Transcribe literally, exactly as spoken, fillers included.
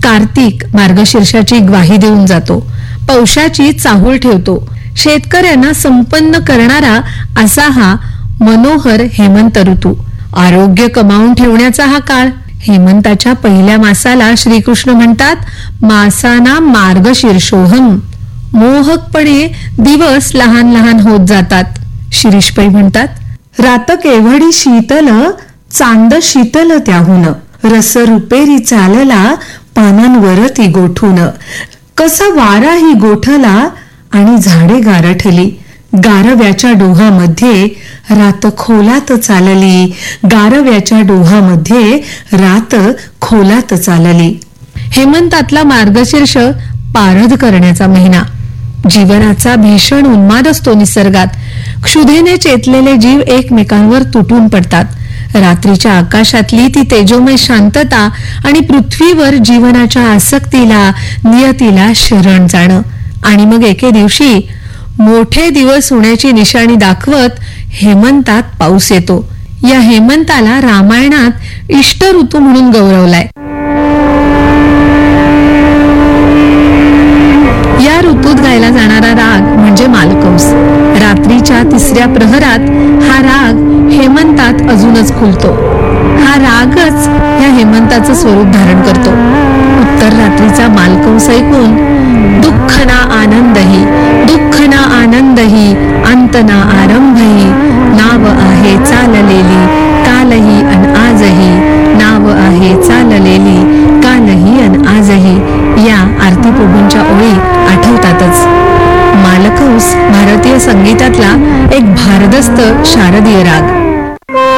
कार्तिक मार्गशीर्षाची ग्वाही देऊन जातो, पौषाची चाहूल ठेवतो. शेतकऱ्यांना संपन्न करणारा असा हा मनोहर हेमंत ऋतू. आरोग्य कमावून ठेवण्याचा हा काळ. हेमंताच्या पहिल्या मासाला श्रीकृष्ण म्हणतात मासाना मार्गशीर्षोहम. मोहकपणे दिवस लहान लहान होत जातात. शिरीषपै म्हणतात रात केवढी शीतल, चांद शीतल त्याहून, रस रुपेरी चालला पानांवर ती गोठून. कसा वारा ही गोठला आणि झाडे गारठली, गारव्याच्या डोहामध्ये रात खोलात चालली, गारव्याच्या डोहामध्ये रात खोलात चालली. हेमंतातला मार्गशीर्ष पारध करण्याचा महिना. जीवनाचा भीषण उन्माद असतो निसर्गात. क्षुधेने चेतलेले जीव एकमेकांवर तुटून पडतात. रात्रीच्या आकाशातली ती तेजोमय शांतता आणि पृथ्वीवर जीवनाच्या आसक्तीला, नियतीला शरण जाणं. आणि मग एके दिवशी मोठे दिवस होण्याची निशाणी दाखवत हेमंतात पाऊस येतो. या हेमंताला रामायणात इष्ट ऋतू म्हणून गौरवलाय. या ऋतूत गायला जाणारा राग म्हणजे मालकंस. रात्रीच्या तिसऱ्या प्रहरात हा राग हेमंतात अजूनच खुलतो. हा रागच या हेमंताचं स्वरूप धारण करतो. उत्तर रात्रीचा मालकंस ऐकून दुःख ना आनंदही, दुःख ना आनंदही, अंत ना आरंभही, नाव आहे चाललेली कालही अन आजही, नाव आहे चाललेली कालही अन आजही. या आरती प्रभूंच्या ओळी आठवतातच. मालकंस भारतीय संगीतातला एक भारदस्त शारदीय राग.